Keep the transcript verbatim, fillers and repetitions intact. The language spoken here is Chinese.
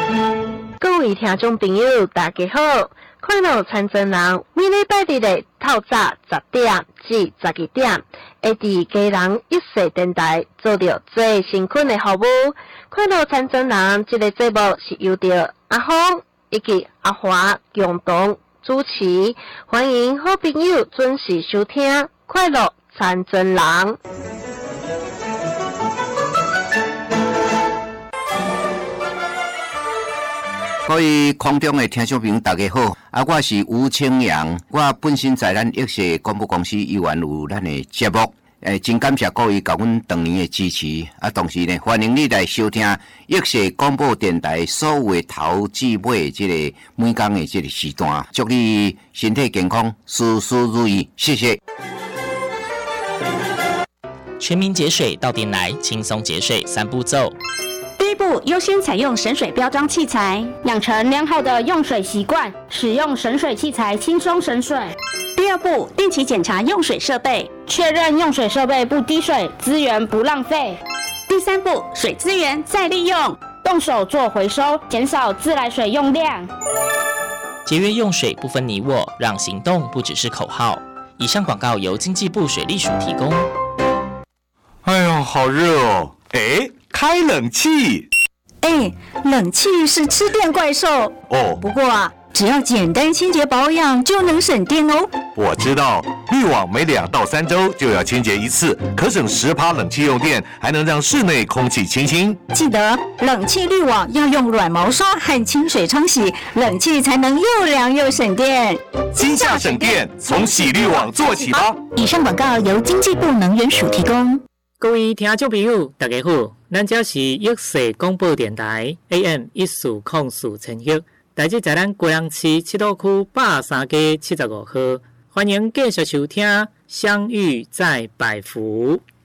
各位听众朋友，大家好！快乐参真人每礼拜日的透早十点至十二点，会伫家人一世电台做着最辛苦的服务。快乐参真人这个节目是由着阿峰以及阿华共同主持，欢迎好朋友准时收听快乐参真人。 各位空中的听众朋友，大家好！啊，我是吴清阳，我本身在咱益社广播公司依然有咱的节目，诶，真感谢各位甲阮当年的支持。啊，同时呢，欢迎你来收听益社广播电台所有的头至尾这个每天的这个时段，祝你身体健康，事事如意，谢谢。 全民节水到店来，轻松节水三步骤。 第一步，优先采用省水标章器材，养成良好的用水习惯，使用省水器材轻松省水。第二步，定期检查用水设备，确认用水设备不滴水，资源不浪费。第三步，水资源再利用，动手做回收，减少自来水用量。 节约用水不分你我，让行动不只是口号。以上广告由经济部水利署提供。 哎呦，好热哦！哎，开冷气。 哎，冷气是吃电怪兽哦。 不过啊，只要简单清洁保养就能省电哦。 我知道，滤网每两到三周就要清洁一次，可省十趴冷气用电，还能让室内空气清新。 记得冷气滤网要用软毛刷和清水冲洗，冷气才能又凉又省电。 今夏省电，从洗滤网做起吧。 以上广告由经济部能源署提供。 各位听众朋友，大家好，咱这是益社广播电台 A M 一四零四千赫，台址在咱高雄市七堵区八三街七十五号，欢迎继续收听《相遇在百福》。